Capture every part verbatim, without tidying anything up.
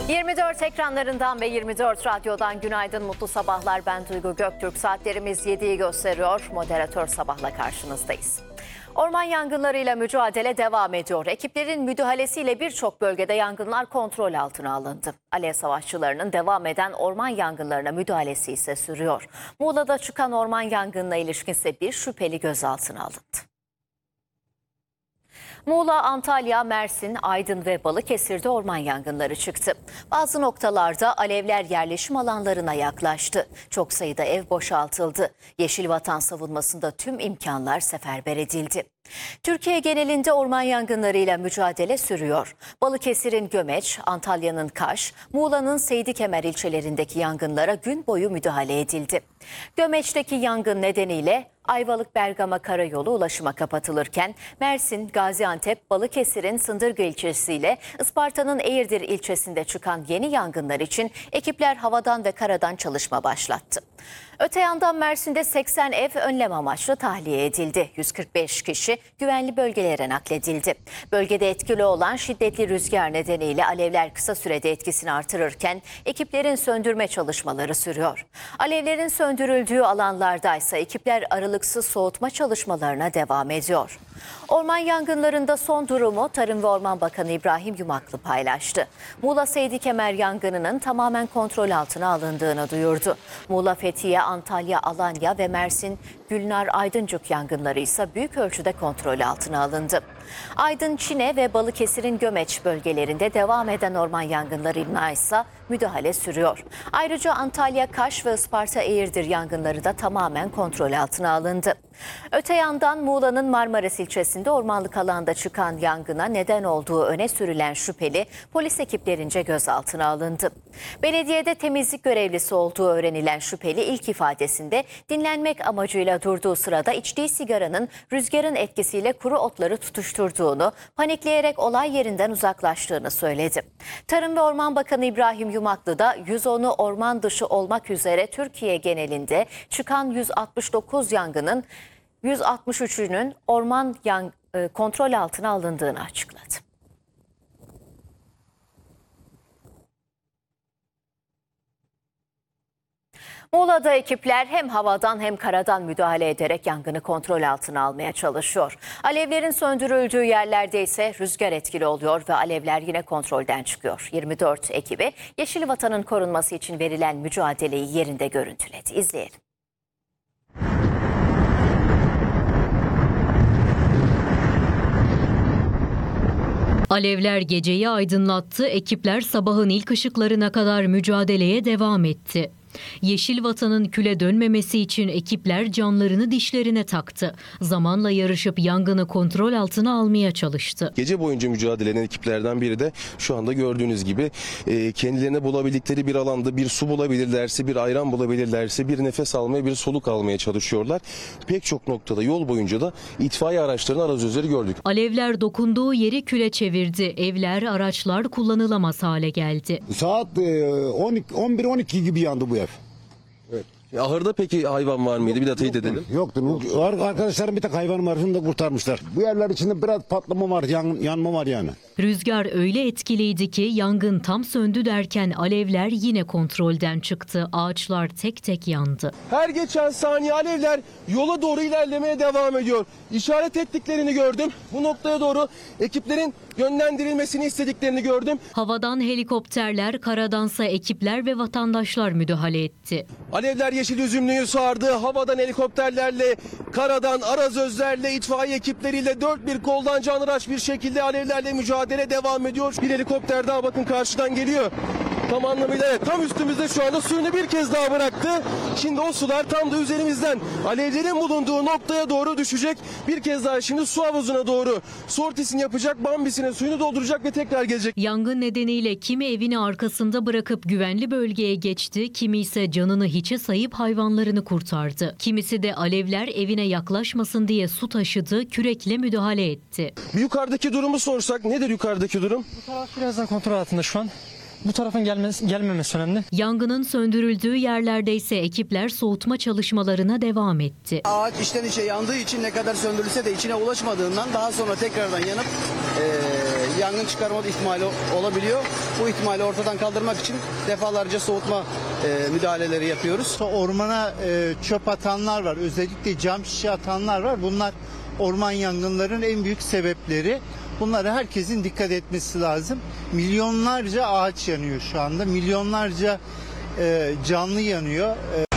yirmi dört ekranlarından ve yirmi dört radyodan günaydın, mutlu sabahlar. Ben Duygu Göktürk. Saatlerimiz yediyi gösteriyor. Moderatör Sabah'la karşınızdayız. Orman yangınlarıyla mücadele devam ediyor. Ekiplerin müdahalesiyle birçok bölgede yangınlar kontrol altına alındı. Alev savaşçılarının devam eden orman yangınlarına müdahalesi ise sürüyor. Muğla'da çıkan orman yangınına ilişkin ise bir şüpheli gözaltına alındı. Muğla, Antalya, Mersin, Aydın ve Balıkesir'de orman yangınları çıktı. Bazı noktalarda alevler yerleşim alanlarına yaklaştı. Çok sayıda ev boşaltıldı. Yeşil Vatan savunmasında tüm imkanlar seferber edildi. Türkiye genelinde orman yangınlarıyla mücadele sürüyor. Balıkesir'in Gömeç, Antalya'nın Kaş, Muğla'nın Seydikemer ilçelerindeki yangınlara gün boyu müdahale edildi. Gömeç'teki yangın nedeniyle Ayvalık-Bergama Karayolu ulaşıma kapatılırken Mersin, Gaziantep, Balıkesir'in Sındırgı ilçesiyle Isparta'nın Eğirdir ilçesinde çıkan yeni yangınlar için ekipler havadan ve karadan çalışma başlattı. Öte yandan Mersin'de seksen ev önlem amaçlı tahliye edildi. yüz kırk beş kişi güvenli bölgelere nakledildi. Bölgede etkili olan şiddetli rüzgar nedeniyle alevler kısa sürede etkisini artırırken ekiplerin söndürme çalışmaları sürüyor. Alevlerin söndürüldüğü alanlarda ise ekipler aralıksız soğutma çalışmalarına devam ediyor. Orman yangınlarında son durumu Tarım ve Orman Bakanı İbrahim Yumaklı paylaştı. Muğla Seydikemer yangınının tamamen kontrol altına alındığını duyurdu. Muğla, Fethiye, Antalya, Alanya ve Mersin Gülnar Aydıncık yangınları ise büyük ölçüde kontrol altına alındı. Aydın, Çine ve Balıkesir'in Gömeç bölgelerinde devam eden orman yangınlarına ise müdahale sürüyor. Ayrıca Antalya, Kaş ve Isparta Eğirdir yangınları da tamamen kontrol altına alındı. Öte yandan Muğla'nın Marmaris ilçesinde ormanlık alanda çıkan yangına neden olduğu öne sürülen şüpheli polis ekiplerince gözaltına alındı. Belediyede temizlik görevlisi olduğu öğrenilen şüpheli ilk ifadesinde dinlenmek amacıyla durduğu sırada içtiği sigaranın rüzgarın etkisiyle kuru otları tutuşturduğunu, panikleyerek olay yerinden uzaklaştığını söyledi. Tarım ve Orman Bakanı İbrahim Yumaklı da yüz onu orman dışı olmak üzere Türkiye genelinde çıkan yüz altmış dokuz yangının yüz altmış üçünün orman yan, e, kontrol altına alındığını açıkladı. Muğla'da ekipler hem havadan hem karadan müdahale ederek yangını kontrol altına almaya çalışıyor. Alevlerin söndürüldüğü yerlerde ise rüzgar etkili oluyor ve alevler yine kontrolden çıkıyor. yirmi dört ekibi Yeşil Vatan'ın korunması için verilen mücadeleyi yerinde görüntüledi. İzleyelim. Alevler geceyi aydınlattı, ekipler sabahın ilk ışıklarına kadar mücadeleye devam etti. Yeşil Vatan'ın küle dönmemesi için ekipler canlarını dişlerine taktı. Zamanla yarışıp yangını kontrol altına almaya çalıştı. Gece boyunca mücadele eden ekiplerden biri de şu anda gördüğünüz gibi kendilerine bulabildikleri bir alanda bir su bulabilirlerse, bir ayran bulabilirlerse bir nefes almaya, bir soluk almaya çalışıyorlar. Pek çok noktada yol boyunca da itfaiye araçlarının arazözleri gördük. Alevler dokunduğu yeri küle çevirdi. Evler, araçlar kullanılamaz hale geldi. Saat on bir on iki gibi yandı bu ev. Evet. Ahırda peki hayvan var mıydı? Bir de teyit edelim. Yoktu. Yoktu. Arkadaşlarım bir tek hayvan var. Onu da kurtarmışlar. Bu yerler içinde biraz patlama var, yan, yanma var yani. Rüzgar öyle etkiliydi ki yangın tam söndü derken alevler yine kontrolden çıktı. Ağaçlar tek tek yandı. Her geçen saniye alevler yola doğru ilerlemeye devam ediyor. İşaret ettiklerini gördüm. Bu noktaya doğru ekiplerin yönlendirilmesini istediklerini gördüm. Havadan helikopterler, karadansa ekipler ve vatandaşlar müdahale etti. Alevler yeşil üzümlüğü sardı. Havadan helikopterlerle, karadan arazözlerle, itfaiye ekipleriyle dört bir koldan canhıraş bir şekilde alevlerle mücadele devam ediyor. Bir helikopter daha bakın karşıdan geliyor. Tam anlamıyla evet, tam üstümüzde şu anda suyunu bir kez daha bıraktı. Şimdi o sular tam da üzerimizden alevlerin bulunduğu noktaya doğru düşecek. Bir kez daha şimdi su havuzuna doğru sortisini yapacak, bambisine suyunu dolduracak ve tekrar gelecek. Yangın nedeniyle kimi evini arkasında bırakıp güvenli bölgeye geçti, kimi ise canını hiçe sayıp hayvanlarını kurtardı. Kimisi de alevler evine yaklaşmasın diye su taşıdı, kürekle müdahale etti. Bir yukarıdaki durumu sorsak nedir yukarıdaki durum? Bu taraf biraz daha kontrol altında şu an. Bu tarafın gelmesi, gelmemesi önemli. Yangının söndürüldüğü yerlerde ise ekipler soğutma çalışmalarına devam etti. Ağaç içten içe yandığı için ne kadar söndürülse de içine ulaşmadığından daha sonra tekrardan yanıp e, yangın çıkarma ihtimali olabiliyor. Bu ihtimali ortadan kaldırmak için defalarca soğutma e, müdahaleleri yapıyoruz. Ormana e, çöp atanlar var. Özellikle cam şişe atanlar var. Bunlar orman yangınlarının en büyük sebepleri. Bunlara herkesin dikkat etmesi lazım. Milyonlarca ağaç yanıyor şu anda. Milyonlarca e, canlı yanıyor. E,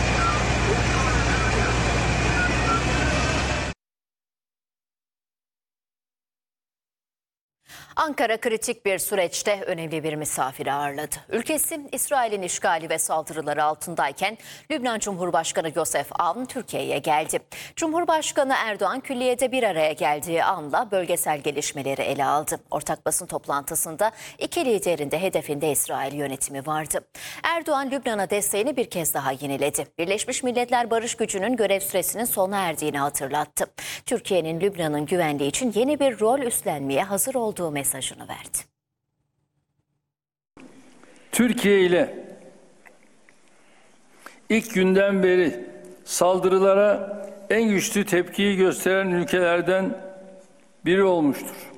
Ankara kritik bir süreçte önemli bir misafir ağırladı. Ülkesi İsrail'in işgali ve saldırıları altındayken Lübnan Cumhurbaşkanı Yosef Avn Türkiye'ye geldi. Cumhurbaşkanı Erdoğan külliyede bir araya geldiği anla bölgesel gelişmeleri ele aldı. Ortak basın toplantısında iki liderin de hedefinde İsrail yönetimi vardı. Erdoğan Lübnan'a desteğini bir kez daha yineledi. Birleşmiş Milletler Barış Gücü'nün görev süresinin sona erdiğini hatırlattı. Türkiye'nin Lübnan'ın güvenliği için yeni bir rol üstlenmeye hazır olduğu mesajını verdi. Türkiye ile ilk günden beri saldırılara en güçlü tepkiyi gösteren ülkelerden biri olmuştur.